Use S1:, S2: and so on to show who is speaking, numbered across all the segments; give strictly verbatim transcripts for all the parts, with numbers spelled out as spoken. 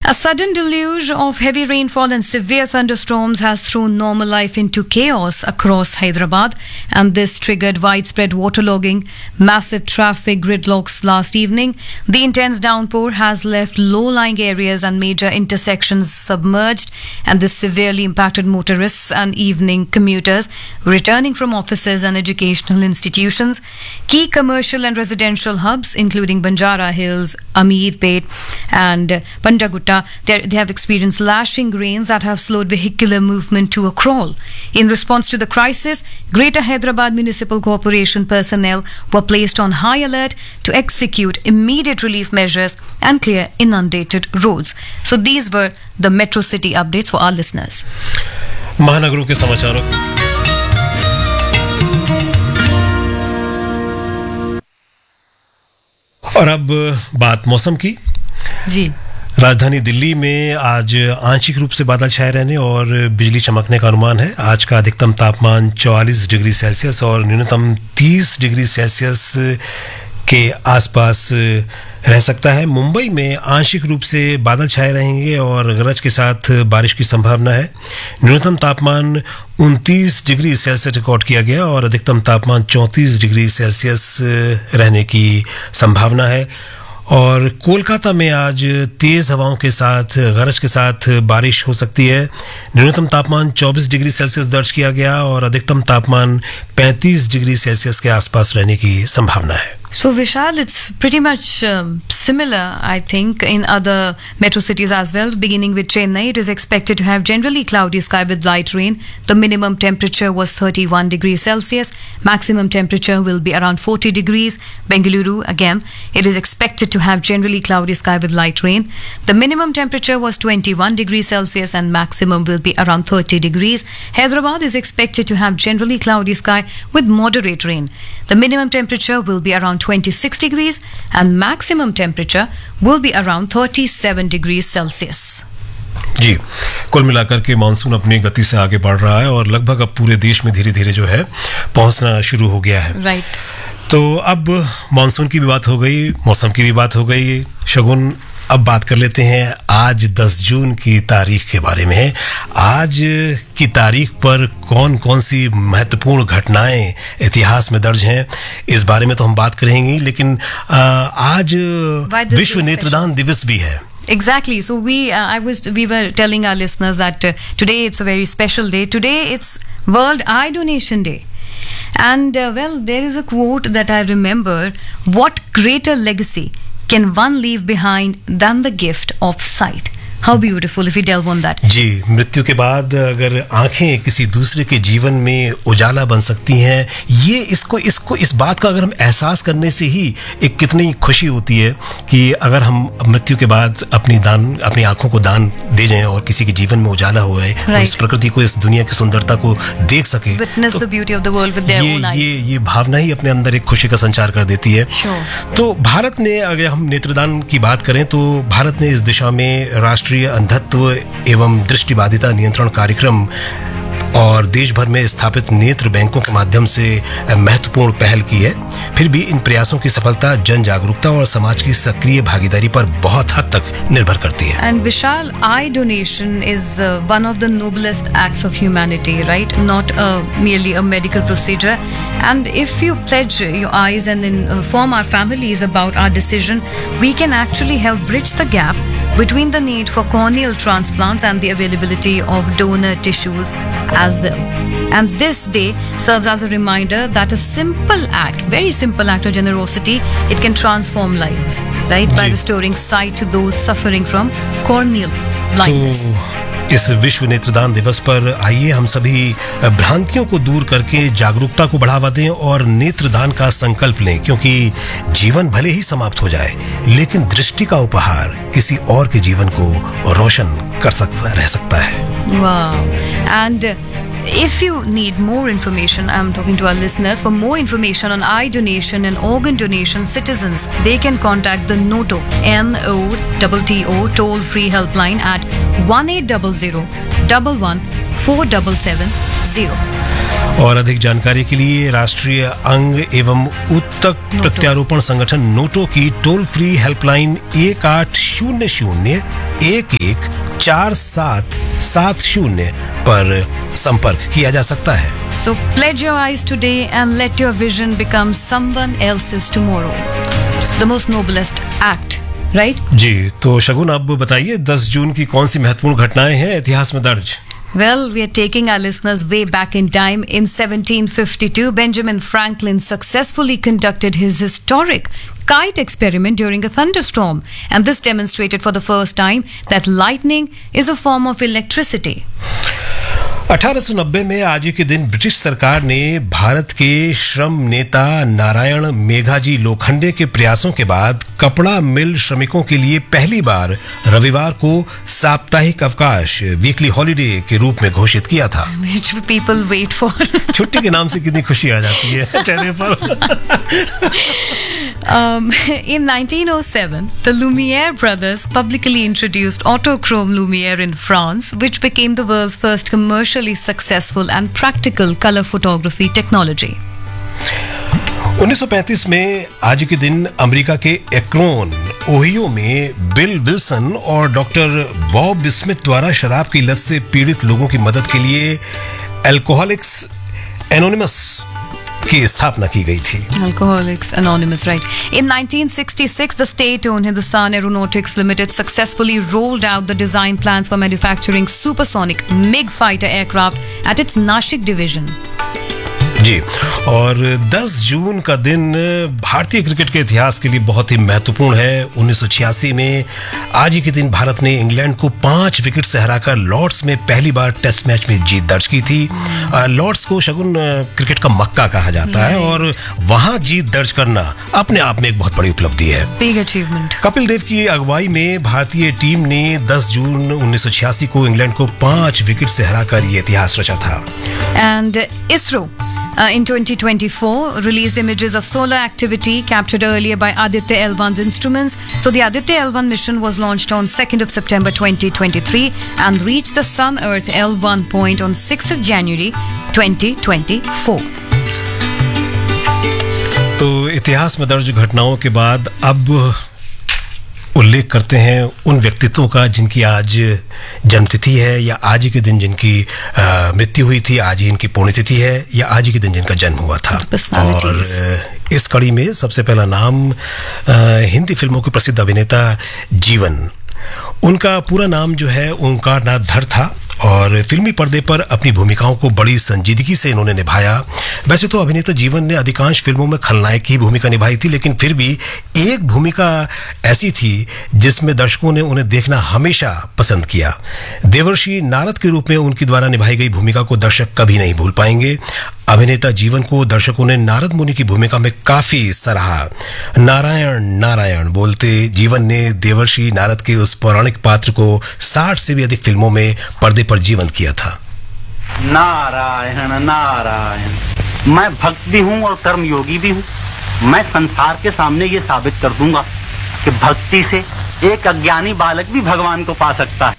S1: A sudden deluge of heavy rainfall and severe thunderstorms has thrown normal life into chaos across Hyderabad, and this triggered widespread waterlogging, massive traffic gridlocks last evening. The intense downpour has left low-lying areas and major intersections submerged, and this severely impacted motorists and evening commuters returning from offices and educational institutions. Key commercial and residential hubs, including Banjara Hills, Ameerpet, and Panjagutta, They, they have experienced lashing rains that have slowed vehicular movement to a crawl. In response to the crisis, Greater Hyderabad Municipal Corporation personnel were placed on high alert to execute immediate relief measures and clear inundated roads. So these were the Metro City updates for our listeners.
S2: महानगरों के समाचारों और अब बात मौसम की।
S1: जी,
S2: राजधानी दिल्ली में आज आंशिक रूप से बादल छाए रहने और बिजली चमकने का अनुमान है। आज का अधिकतम तापमान चौवालीस डिग्री सेल्सियस और न्यूनतम तीस डिग्री सेल्सियस के आसपास रह सकता है। मुंबई में आंशिक रूप से बादल छाए रहेंगे और गरज के साथ बारिश की संभावना है। न्यूनतम तापमान उनतीस डिग्री सेल्सियस रिकॉर्ड किया गया और अधिकतम तापमान चौंतीस डिग्री सेल्सियस रहने की संभावना है। और कोलकाता में आज तेज हवाओं के साथ गरज के साथ बारिश हो सकती है। न्यूनतम तापमान चौबीस डिग्री सेल्सियस दर्ज किया गया और अधिकतम तापमान पैंतीस डिग्री सेल्सियस के आसपास रहने की संभावना है।
S1: So Vishal, it's pretty much um, similar, I think, in other metro cities as well. Beginning with Chennai, it is expected to have generally cloudy sky with light rain. The minimum temperature was thirty-one degrees Celsius. Maximum temperature will be around forty degrees. Bengaluru, again, it is expected to have generally cloudy sky with light rain. The minimum temperature was twenty-one degrees Celsius and maximum will be around thirty degrees. Hyderabad is expected to have generally cloudy sky with moderate rain. The minimum temperature will be around twenty-six degrees and maximum temperature will be around thirty-seven degrees Celsius.
S2: जी, कुल मिलाकर के monsoon अपनी गति से आगे बढ़ रहा है और लगभग अब पूरे देश में धीरे धीरे जो है पहुंचना शुरू हो गया है।
S1: राइट।
S2: तो अब मानसून की भी बात हो गई, मौसम की भी बात हो गई। शगुन, अब बात कर लेते हैं आज दस जून की तारीख के बारे में। आज की तारीख पर कौन कौन सी महत्वपूर्ण घटनाएं इतिहास में दर्ज हैं, इस बारे में तो हम बात करेंगे, लेकिन आज विश्व नेत्रदान दिवस भी है।
S1: Exactly. So we, uh, I was, we were telling our listeners that uh, today it's a very special day. Today it's World Eye Donation Day. And uh, well, there is a quote that I remember: "What greater legacy can one leave behind than the gift of sight?" How beautiful if we delve on that.
S2: जी, मृत्यु के बाद अगर आंखें किसी दूसरे के जीवन में उजाला बन सकती हैं, ये इसको इसको इस बात का अगर हम एहसास करने से ही एक कितनी खुशी होती है कि अगर हम मृत्यु के बाद अपनी दान अपनी आंखों को दान दे जाएं और किसी के जीवन में उजाला हो जाए, right. इस प्रकृति को, इस दुनिया की सुंदरता को देख सके,
S1: Witness
S2: तो
S1: the beauty of the world with their
S2: ये,
S1: own eyes.
S2: ये ये भावना ही अपने अंदर एक खुशी का संचार कर देती है।
S1: Sure.
S2: तो भारत ने, अगर हम नेत्रदान की बात करें तो भारत ने इस दिशा में राष्ट्रीय अंधत्व एवं दृष्टिबाधिता नियंत्रण कार्यक्रम और देश भर में स्थापित नेत्र बैंकों के माध्यम से महत्वपूर्ण पहल की है। फिर भी इन प्रयासों की सफलता जन जागरूकता और समाज की सक्रिय भागीदारी पर बहुत हद तक निर्भर करती है।
S1: And Vishal, eye donation is uh, one of the noblest acts of humanity, right? Not uh, merely a medical procedure. And if you pledge your eyes and inform our families about our decision, we can actually help bridge the gap between the need for corneal transplants and the availability of donor tissues as well. And this day serves as a reminder that a simple act, very simple act of generosity, it can transform lives, right? By restoring sight to those suffering from corneal blindness.
S2: इस विश्व नेत्रदान दिवस पर आइए हम सभी भ्रांतियों को दूर करके जागरूकता को बढ़ावा दें और नेत्रदान का संकल्प लें, क्योंकि जीवन भले ही समाप्त हो जाए लेकिन दृष्टि का उपहार किसी और के जीवन को रोशन कर सकता रह सकता है।
S1: Wow. And if you need more information, I'm talking to our listeners, for more information on eye donation and organ donation, citizens, they can contact the NOTO, N O T T O toll-free helpline at one eight zero zero one one four seven seven zero.
S2: और अधिक जानकारी के लिए राष्ट्रीय अंग एवं उत्तक प्रत्यारोपण संगठन नोटो की टोल फ्री हेल्पलाइन एक आठ शून्य शून्य एक एक चार सात सात शून्य पर संपर्क किया जा सकता है.
S1: So pledge your eyes today and let your vision become someone else's tomorrow. It's the most noblest act, right?
S2: जी, तो शगुन अब बताइए दस जून की कौन सी महत्वपूर्ण घटनाएं हैं इतिहास में दर्ज?
S1: Well, we are taking our listeners way back in time. In seventeen fifty-two, Benjamin Franklin successfully conducted his historic kite experiment during a thunderstorm, and this demonstrated for the first time that lightning is a form of electricity.
S2: अठारह सौ नब्बे में आज ही के दिन British सरकार ने भारत के श्रम नेता नारायण मेघाजी लोखंडे के प्रयासों के बाद कपड़ा मिल श्रमिकों के लिए पहली बार रविवार को साप्ताहिक अवकाश वीकली हॉलिडे के रूप में घोषित किया था.
S1: Which people wait for.
S2: छुट्टी के नाम से कितनी खुशी आ जाती है चेहरे पर.
S1: um, in nineteen oh seven, the Lumiere brothers publicly introduced autochrome Lumiere in France, which became the world's first commercial successful and practical color photography technology.
S2: उन्नीस सौ पैंतीस में आज के दिन अमेरिका के एक्रोन ओहियो में बिल विल्सन और डॉक्टर बॉब स्मिथ द्वारा शराब की लत से पीड़ित लोगों की मदद के लिए अल्कोहलिक्स एनोनिमस की स्थापना की गई थी.
S1: Alcoholics Anonymous, right. In nineteen sixty-six, the state-owned Hindustan Aeronautics Limited successfully rolled out the design plans for manufacturing supersonic MiG fighter aircraft at its Nashik division.
S2: जी, और दस जून का दिन भारतीय क्रिकेट के इतिहास के लिए बहुत ही महत्वपूर्ण है. उन्नीस सौ छियासी में आज ही के दिन भारत ने इंग्लैंड को पांच विकेट से हराकर लॉर्ड्स में पहली बार टेस्ट मैच में जीत दर्ज की थी. लॉर्ड्स को शगुन क्रिकेट का मक्का कहा जाता है और वहां जीत दर्ज करना अपने आप में एक बहुत बड़ी उपलब्धि है.
S1: Big achievement.
S2: कपिल देव की अगुवाई में भारतीय टीम ने दस जून उन्नीस सौ छियासी को इंग्लैंड को पांच विकेट से हराकर ये इतिहास रचा था.
S1: And ISRO Uh, in twenty twenty-four, released images of solar activity captured earlier by Aditya L one's instruments. So the Aditya L one mission was launched on second of September twenty twenty-three and reached the Sun-Earth L one point on sixth of January twenty twenty-four.
S2: तो इतिहास में दर्ज घटनाओं के बाद अब उल्लेख करते हैं उन व्यक्तित्वों का जिनकी आज जन्मतिथि है या आज ही के दिन जिनकी मृत्यु हुई थी, आज ही इनकी पुण्यतिथि है या आज ही के दिन जिनका जन्म हुआ था. और इस कड़ी में सबसे पहला नाम हिंदी फिल्मों के प्रसिद्ध अभिनेता जीवन. उनका पूरा नाम जो है ओंकार नाथ धर था और फिल्मी पर्दे पर अपनी भूमिकाओं को बड़ी संजीदगी से इन्होंने निभाया. वैसे तो अभिनेता जीवन ने अधिकांश फिल्मों में खलनायक की भूमिका निभाई थी, लेकिन फिर भी एक भूमिका ऐसी थी जिसमें दर्शकों ने उन्हें देखना हमेशा पसंद किया. देवर्षि नारद के रूप में उनकी द्वारा निभाई गई भूमिका को दर्शक कभी नहीं भूल पाएंगे. अभिनेता जीवन को दर्शकों ने नारद मुनि की भूमिका में काफी सराहा. नारायण नारायण बोलते जीवन ने देवर्षि नारद के उस पौराणिक पात्र को साठ से भी अधिक फिल्मों में पर्दे पर जीवंत किया था.
S3: नारायण नारायण, मैं भक्त भी हूँ और कर्मयोगी भी हूँ. मैं संसार के सामने ये साबित कर दूंगा कि भक्ति से एक अज्ञानी बालक भी भगवान को पा सकता है.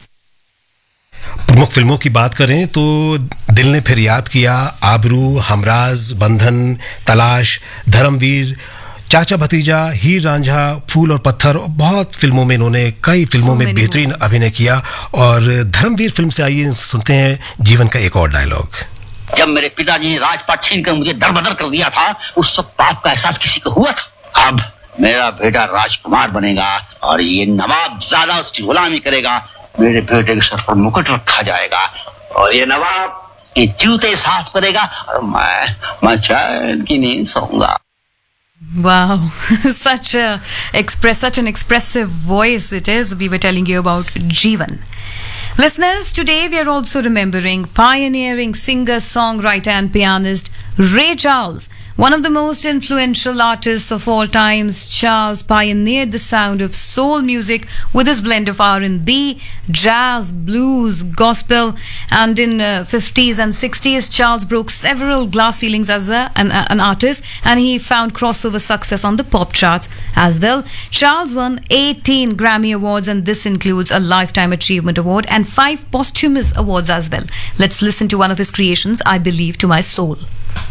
S2: प्रमुख फिल्मों की बात करें तो दिल ने फिर याद किया, आबरू, हमराज, बंधन, तलाश, धर्मवीर, चाचा भतीजा, हीर रांझा, फूल और पत्थर, बहुत फिल्मों में इन्होंने कई फिल्मों में बेहतरीन अभिनय किया. और धर्मवीर फिल्म से आइए सुनते हैं जीवन का एक और डायलॉग.
S4: जब मेरे पिताजी ने राजपाट छीन कर मुझे दरबदर कर दिया था, उस सब पाप का एहसास किसी को हुआ था? अब मेरा बेटा राजकुमार बनेगा और ये नवाब ज्यादा उसकी गुलामी करेगा. मेरे बेटे के सर पर मुकुट रखा जाएगा और ये नवाब ये जूते साफ करेगा और मैं मैं चैन की नींद सोऊंगा.
S1: Wow, such a express, such an expressive voice it is. We were telling you about Jeevan. Listeners, today we are also remembering pioneering singer, songwriter and pianist Ray Charles. One of the most influential artists of all times, Charles pioneered the sound of soul music with his blend of R and B, jazz, blues, gospel, and in uh, fifties and sixties, Charles broke several glass ceilings as a, an, an artist, and he found crossover success on the pop charts as well. Charles won eighteen Grammy Awards, and this includes a Lifetime Achievement Award and five posthumous awards as well. Let's listen to one of his creations, I Believe to My Soul.